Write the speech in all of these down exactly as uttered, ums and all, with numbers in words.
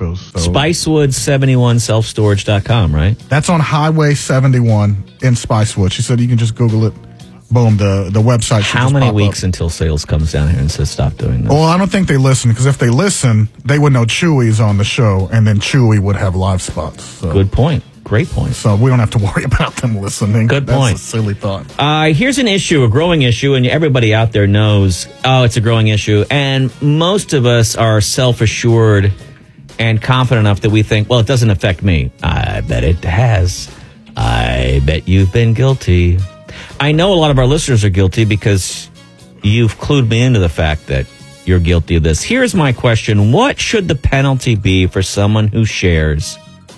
vehicles. So Spicewood seventy-one self storage dot com, right? That's on Highway seventy-one in Spicewood. She said you can just Google it. Boom, the, the website should How just many pop weeks up. until sales comes down here and says stop doing this? Well, I don't think they listen, because if they listen, they would know Chewy's on the show, and then Chewy would have live spots. So. Good point. Great point. So we don't have to worry about them listening. Good That's point. a silly thought. Uh, here's an issue, a growing issue, and everybody out there knows, oh, it's a growing issue. And most of us are self-assured and confident enough that we think, well, it doesn't affect me. I bet it has. I bet you've been guilty. I know a lot of our listeners are guilty because you've clued me into the fact that you're guilty of this. Here's my question. What should the penalty be for someone who shares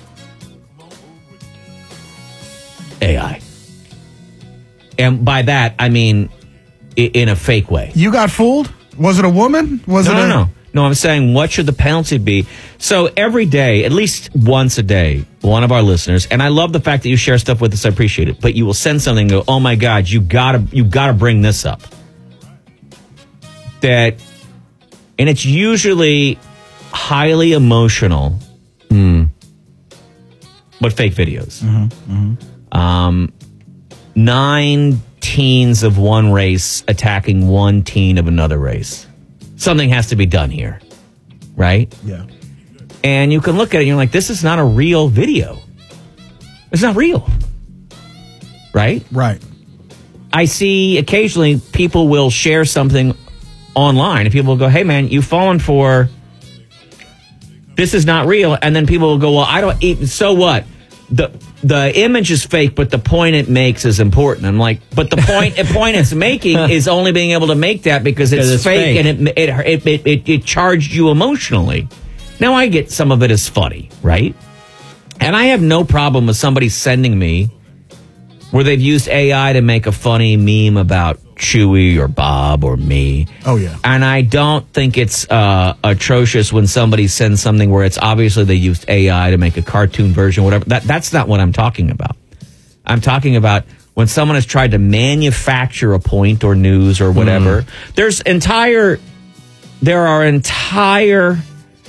A I? And by that, I mean i- in a fake way. You got fooled? Was it a woman? Was No, it no, a... no. No, I'm saying what should the penalty be? So every day, at least once a day, one of our listeners, and I love the fact that you share stuff with us, I appreciate it, but you will send something and go, oh my God, you gotta, you gotta bring this up. That, and it's usually highly emotional, mm, but fake videos. Mm-hmm, mm-hmm. Um, nine teens of one race attacking one teen of another race. Something has to be done here, right? Yeah. And you can look at it and you're like, this is not a real video. It's not real. Right? Right. I see occasionally people will share something online and people will go, hey man, you've fallen for, this is not real. And then people will go, well, I don't eat, so what? The the image is fake, but the point it makes is important. I'm like, but the point the point it's making is only being able to make that because it's, it's fake, fake. and it it, it it it it charged you emotionally. Now I get some of it is funny, right? And I have no problem with somebody sending me where they've used A I to make a funny meme about Chewy or Bob or me. Oh, yeah. And I don't think it's uh, atrocious when somebody sends something where it's obviously they used A I to make a cartoon version, whatever. That That's not what I'm talking about. I'm talking about when someone has tried to manufacture a point or news or whatever. Mm. There's entire, there are entire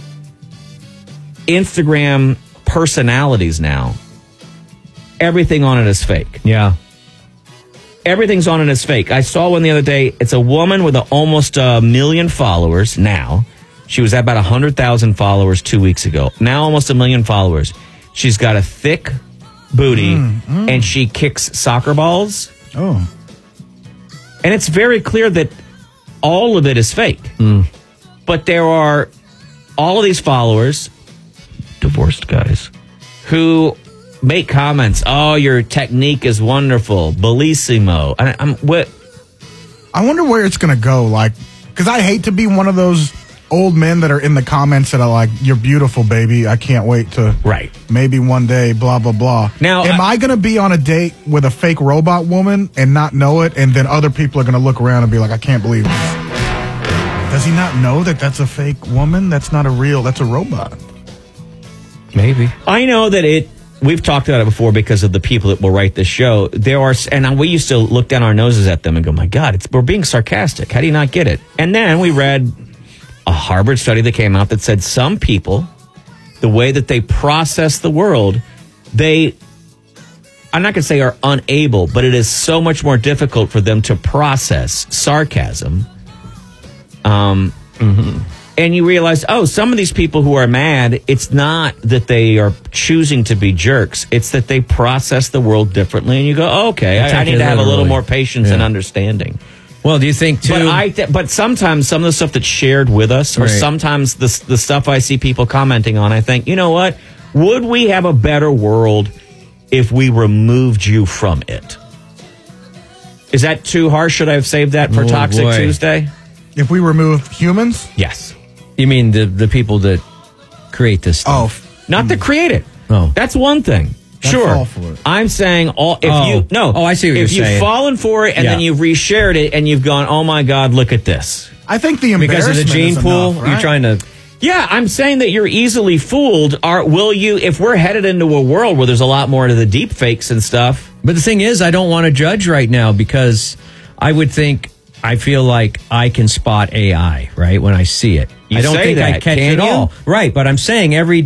Instagram personalities now. Everything on it is fake. Yeah. Everything's on it is fake. I saw one the other day. It's a woman with a, almost a million followers now. She was at about one hundred thousand followers two weeks ago. Now almost a million followers. She's got a thick booty, mm, mm. and she kicks soccer balls. Oh. And it's very clear that all of it is fake. Mm. But there are all of these followers, divorced guys, who make comments. Oh, your technique is wonderful, bellissimo. And I'm what? I wonder where it's going to go. Like, because I hate to be one of those old men that are in the comments that are like, "You're beautiful, baby. I can't wait to right. maybe one day." Blah blah blah. Now, am I, I going to be on a date with a fake robot woman and not know it, and then other people are going to look around and be like, "I can't believe this." Does he not know that that's a fake woman? That's not a real. That's a robot. Maybe. I know that it. We've talked about it before because of the people that will write this show. There are, and we used to look down our noses at them and go, "My God, it's we're being sarcastic. How do you not get it?" And then we read a Harvard study that came out that said some people, the way that they process the world, they, I'm not going to say are unable, but it is so much more difficult for them to process sarcasm. Um. Mm-hmm. And you realize, oh, some of these people who are mad, it's not that they are choosing to be jerks. It's that they process the world differently. And you go, oh, okay, I, I need to have a little more patience yeah. and understanding. Well, do you think, too? But, I th- but sometimes some of the stuff that's shared with us, or right. sometimes the, the stuff I see people commenting on, I think, you know what? Would we have a better world if we removed you from it? Is that too harsh? Should I have saved that for oh, Toxic boy. Tuesday? If we remove humans? Yes. You mean the the people that create this stuff? Oh, not to create it. Oh, that's one thing. I'd sure, fall for it. I'm saying all. If oh. you no, oh, I see what if you're you've saying. fallen for it and yeah. then you've reshared it and you've gone, oh my God, look at this. I think the because embarrassment of the gene is pool. enough, right? You're trying to. Yeah, I'm saying that you're easily fooled. Are will you? If we're headed into a world where there's a lot more to the deep fakes and stuff. But the thing is, I don't want to judge right now because I would think. I feel like I can spot A I, right, when I see it. You I don't say think that, I catch can it you? all. Right, but I'm saying every